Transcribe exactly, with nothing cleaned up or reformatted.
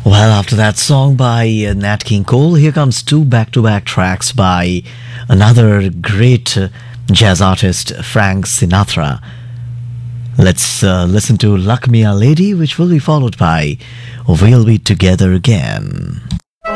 Well, after that song by uh, Nat King Cole, here comes two back-to-back tracks by another great uh, jazz artist, Frank Sinatra. Let's uh, listen to Luck Me a Lady, which will be followed by We'll Be Together Again.